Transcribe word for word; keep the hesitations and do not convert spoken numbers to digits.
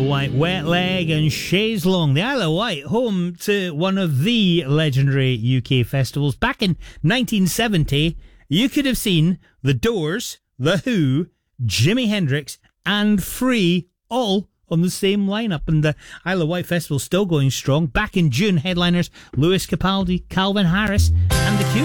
White, Wet Leg and Chaise Long. The Isle of Wight, home to one of the legendary U K festivals. Back in nineteen seventy, you could have seen The Doors, The Who, Jimi Hendrix and Free all on the same lineup. And the Isle of Wight Festival still going strong. Back in June, headliners Lewis Capaldi, Calvin Harris and The Cure.